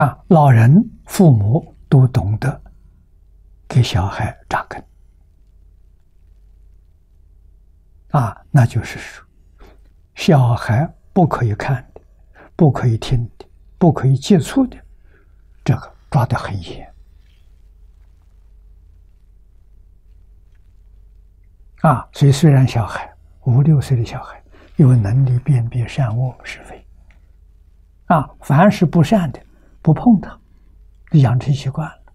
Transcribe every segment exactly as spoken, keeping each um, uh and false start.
啊，老人、父母都懂得给小孩扎根啊，那就是说，小孩不可以看的，不可以听的，不可以接触的，这个抓得很严啊。所以，虽然小孩五六岁的小孩有能力辨别善恶是非啊，凡是不善的，不碰它，养成习惯了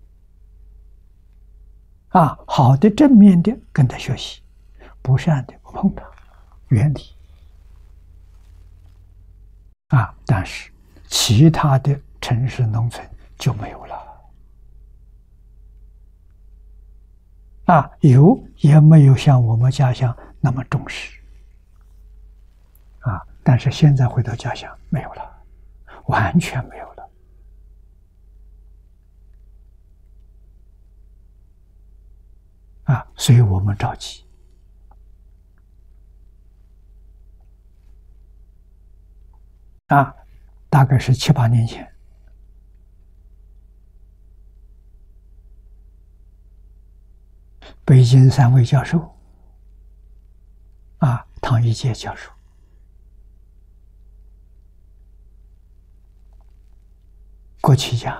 啊。好的、正面的跟他学习，不善的不碰它，远离啊。但是其他的城市、农村就没有了啊，有也没有像我们家乡那么重视啊。但是现在回到家乡，没有了，完全没有了。啊，所以我们着急啊，大概是七八年前，北京三位教授啊，唐一杰教授，郭启家、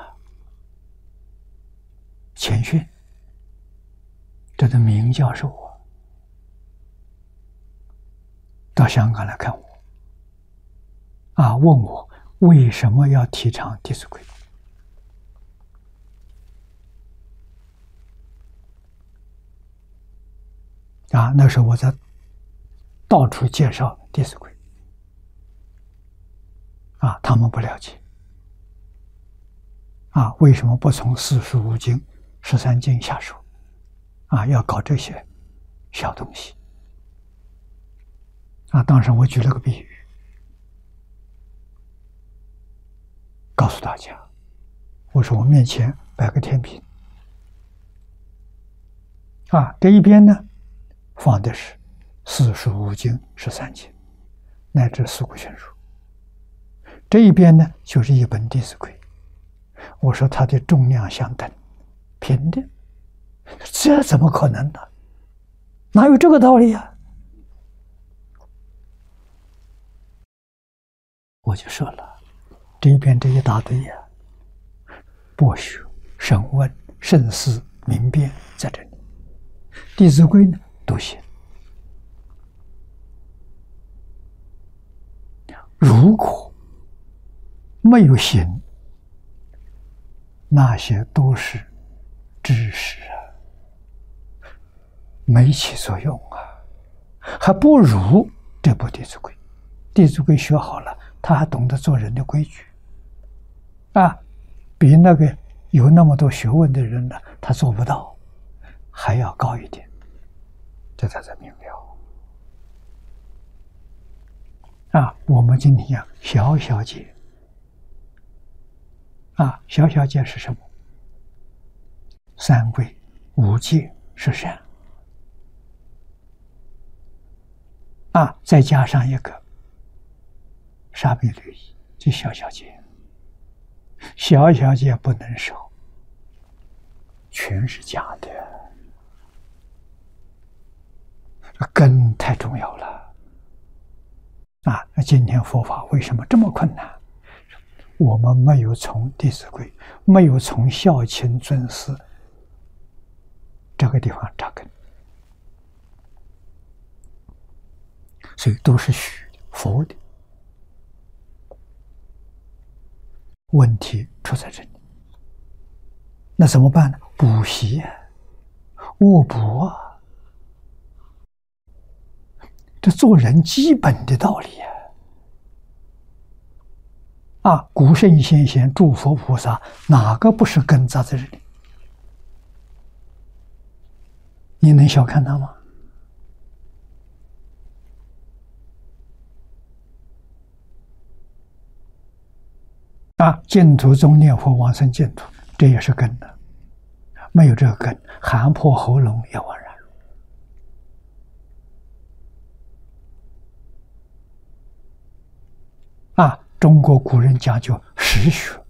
钱训，这都名教授啊，到香港来看我啊，问我为什么要提倡《弟子规》啊？那时候我在到处介绍《弟子规》啊，他们不了解啊，为什么不从四书五经、十三经下手啊？要搞这些小东西啊？当时我举了个比喻，告诉大家，我说我面前摆个天平啊，这一边呢放的是四书五经、十三经乃至四库全书，这一边呢就是一本《弟子规》。我说它的重量相等，平的，这怎么可能呢？哪有这个道理啊？我就说了，这一边这一大堆呀、啊，博学、审问、慎思、明辨在这里，《弟子规》呢都写。如果没有行，那些都是知识啊，没起作用啊，还不如这部《弟子规》。《弟子规》学好了，他还懂得做人的规矩啊，比那个有那么多学问的人呢，他做不到，还要高一点，这才是明了啊。我们今天讲小小戒啊，小小戒是什么？三规五戒是善啊，再加上一个沙弥律仪，这小小戒，小小戒不能守，全是假的，根太重要了啊！那今天佛法为什么这么困难？我们没有从《弟子规》，没有从孝亲尊师这个地方扎根，所以都是虚的、佛的。问题出在这里，那怎么办呢？补习啊，恶补啊，这做人基本的道理啊！啊，古圣先贤、诸佛菩萨，哪个不是根扎在这里？你能小看他吗？啊，净土宗念佛往生净土，这也是根的，没有这个根，喊破喉咙也枉然。啊，中国古人讲究实学，